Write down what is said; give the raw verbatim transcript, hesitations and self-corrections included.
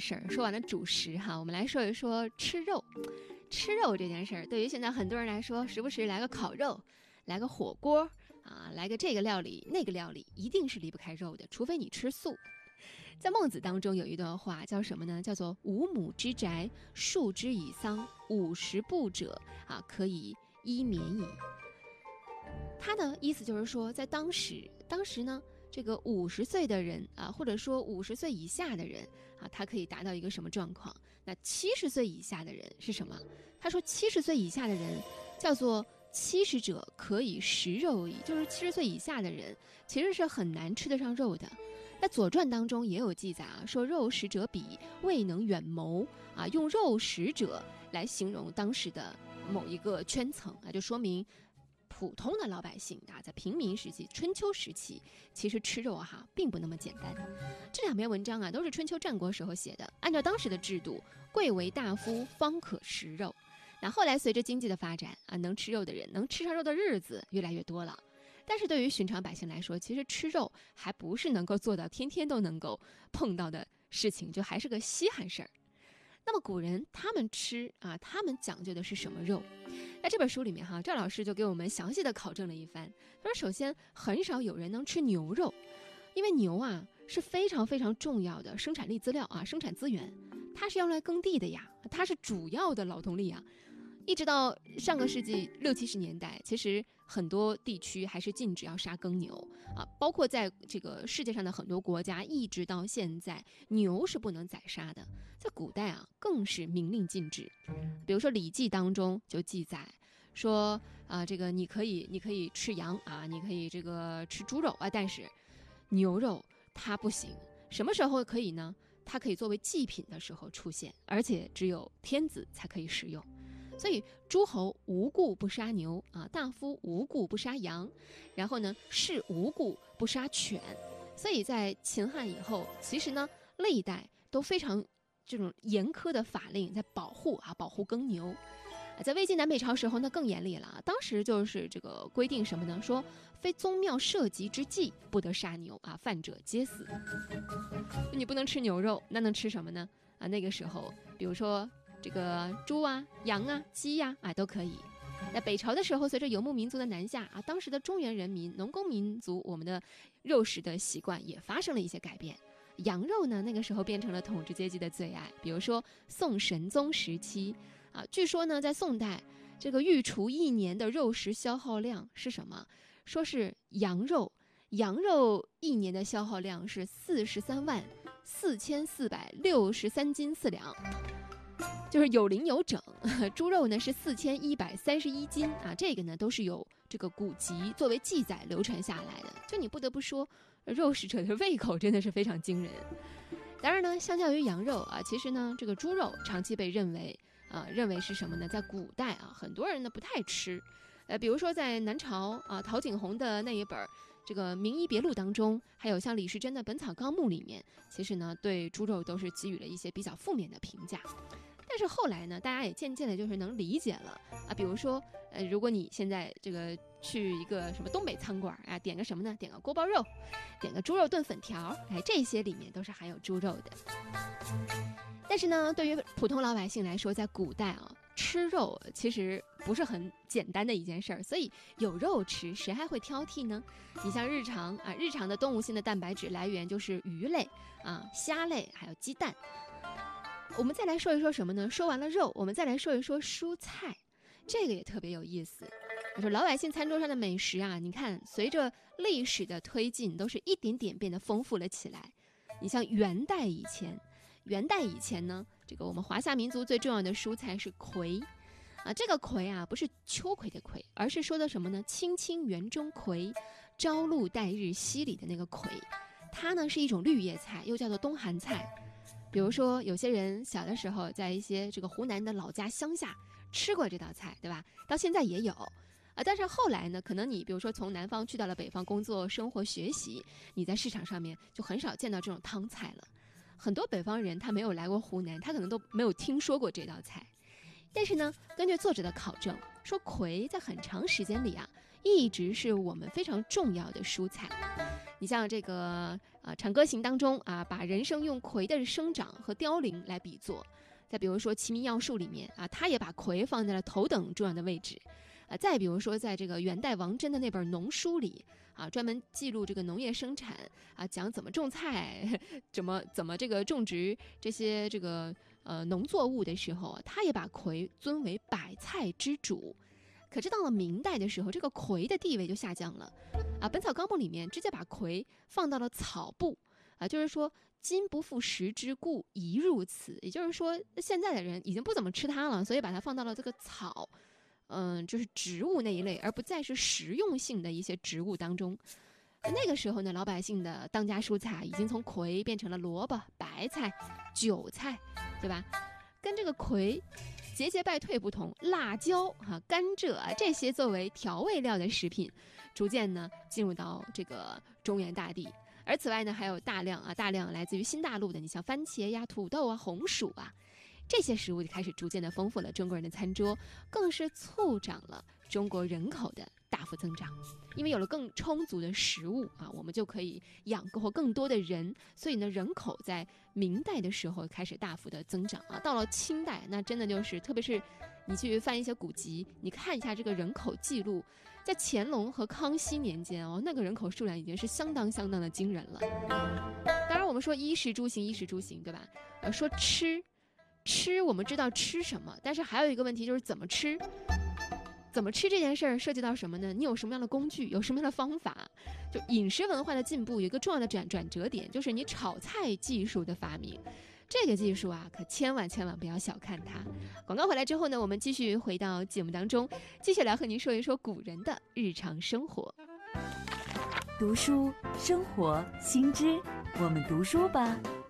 事儿，说完了主食哈，我们来说一说吃肉。吃肉这件事儿，对于现在很多人来说，时不时来个烤肉，来个火锅啊，来个这个料理那个料理，一定是离不开肉的，除非你吃素。在孟子当中有一段话叫什么呢？叫做五亩之宅，数之以桑，五十步者啊，可以衣免矣。他的意思就是说，在当时，当时呢，这个五十岁的人啊，或者说五十岁以下的人啊，他可以达到一个什么状况？那七十岁以下的人是什么？他说，七十岁以下的人叫做七十者可以食肉矣，就是七十岁以下的人其实是很难吃得上肉的。在《左传》当中也有记载啊，说肉食者鄙，未能远谋啊，用肉食者来形容当时的某一个圈层啊，就说明普通的老百姓啊，在平民时期、春秋时期，其实吃肉哈并不那么简单。这两篇文章啊，都是春秋战国时候写的，按照当时的制度，贵为大夫方可食肉。那后来随着经济的发展啊，能吃肉的人，能吃上肉的日子越来越多了。但是对于寻常百姓来说，其实吃肉还不是能够做到天天都能够碰到的事情，就还是个稀罕事儿。那么古人他们吃啊，他们讲究的是什么肉？在这本书里面哈，赵老师就给我们详细的考证了一番。他说，首先很少有人能吃牛肉，因为牛啊是非常非常重要的生产力资料啊，生产资源，它是要来耕地的呀，它是主要的劳动力啊。一直到上个世纪六七十年代，其实很多地区还是禁止要杀耕牛啊，包括在这个世界上的很多国家，一直到现在，牛是不能宰杀的。在古代啊，更是明令禁止。比如说《礼记》当中就记载说啊，这个你可以你可以吃羊啊，你可以这个吃猪肉啊，但是牛肉它不行。什么时候可以呢？它可以作为祭品的时候出现，而且只有天子才可以食用。所以诸侯无故不杀牛啊，大夫无故不杀羊，然后呢士无故不杀犬。所以在秦汉以后，其实呢历代都非常这种严苛的法令在保护啊，保护耕牛。在魏晋南北朝时候那更严厉了，当时就是这个规定什么呢？说非宗庙社稷之祭不得杀牛啊，犯者皆死。你不能吃牛肉，那能吃什么呢？啊，那个时候比如说这个猪啊、羊啊、鸡呀 啊, 啊都可以。在北朝的时候，随着游牧民族的南下啊，当时的中原人民、农耕民族，我们的肉食的习惯也发生了一些改变。羊肉呢，那个时候变成了统治阶级的最爱。比如说宋神宗时期啊，据说呢，在宋代这个御厨一年的肉食消耗量是什么？说是羊肉，羊肉一年的消耗量是四十三万四千四百六十三斤四两。就是有零有整。猪肉呢是四千一百三十一斤啊，这个呢都是有这个古籍作为记载流传下来的。就你不得不说，肉食者的胃口真的是非常惊人。当然呢，相较于羊肉啊，其实呢这个猪肉长期被认为啊认为是什么呢？在古代啊，很多人呢不太吃。呃，比如说在南朝啊，陶景洪的那一本这个《名医别录》当中，还有像李时珍的《本草纲目》里面，其实呢对猪肉都是给予了一些比较负面的评价。但是后来呢，大家也渐渐的就是能理解了啊。比如说，呃，如果你现在这个去一个什么东北餐馆啊，点个什么呢？点个锅包肉，点个猪肉炖粉条，哎，这些里面都是含有猪肉的。但是呢，对于普通老百姓来说，在古代啊，吃肉其实不是很简单的一件事儿，所以有肉吃，谁还会挑剔呢？你像日常啊，日常的动物性的蛋白质来源就是鱼类啊、虾类，还有鸡蛋。我们再来说一说什么呢？说完了肉，我们再来说一说蔬菜，这个也特别有意思。我说老百姓餐桌上的美食啊，你看随着历史的推进，都是一点点变得丰富了起来。你像元代以前，元代以前呢，这个我们华夏民族最重要的蔬菜是葵啊，这个葵啊不是秋葵的葵，而是说的什么呢？青青园中葵，朝露待日晞里的那个葵，它呢是一种绿叶菜，又叫做冬寒菜。比如说有些人小的时候在一些这个湖南的老家乡下吃过这道菜，对吧？到现在也有啊，但是后来呢，可能你比如说从南方去到了北方工作、生活、学习，你在市场上面就很少见到这种汤菜了。很多北方人他没有来过湖南，他可能都没有听说过这道菜。但是呢，根据作者的考证，说葵在很长时间里啊，一直是我们非常重要的蔬菜。 你像这个啊《长歌行》当中啊，把人参用葵的生长和凋零来比作。再比如说《齐民要术》里面啊，他也把葵放在了头等重要的位置。啊，再比如说在这个元代王祯的那本农书里啊，专门记录这个农业生产啊，讲怎么种菜，怎么怎么这个种植这些这个呃农作物的时候，他也把葵尊为百菜之主。可是到了明代的时候，这个葵的地位就下降了啊，《本草纲目》里面直接把葵放到了草部啊，就是说今不复食之，故宜入此。也就是说，现在的人已经不怎么吃它了，所以把它放到了这个草。嗯，就是植物那一类，而不再是实用性的一些植物当中。那个时候呢，老百姓的当家蔬菜已经从葵变成了萝卜、白菜、韭菜，对吧？跟这个葵节节败退不同，辣椒、啊、甘蔗啊这些作为调味料的食品，逐渐呢进入到这个中原大地。而此外呢，还有大量啊大量来自于新大陆的，你像番茄呀、土豆啊、红薯啊。这些食物就开始逐渐的丰富了中国人的餐桌，更是促长了中国人口的大幅增长。因为有了更充足的食物啊，我们就可以养活更多的人，所以呢，人口在明代的时候开始大幅的增长啊。到了清代，那真的就是，特别是你去翻一些古籍，你看一下这个人口记录，在乾隆和康熙年间哦，那个人口数量已经是相当相当的惊人了。当然，我们说衣食住行，衣食住行，对吧？呃，说吃。吃我们知道吃什么，但是还有一个问题就是怎么吃。怎么吃这件事儿涉及到什么呢？你有什么样的工具，有什么样的方法？就饮食文化的进步有一个重要的转转折点，就是你炒菜技术的发明。这个技术啊，可千万千万不要小看它。广告回来之后呢，我们继续回到节目当中，继续来和您说一说古人的日常生活。 读书生活新知，我们读书吧。